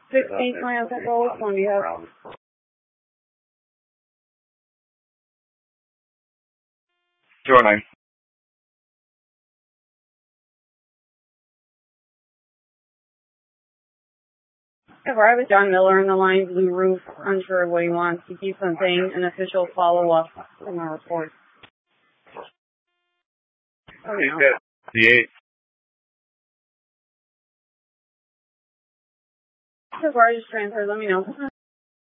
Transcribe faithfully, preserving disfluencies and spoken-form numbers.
sixteenth Miles Road, Columbia. zero nine. Arrive with John Miller on the line, Blue Roof, unsure of what he wants. He keeps on saying an official follow-up from our report. Oh, no. C eight. So far, just transfer, let me know.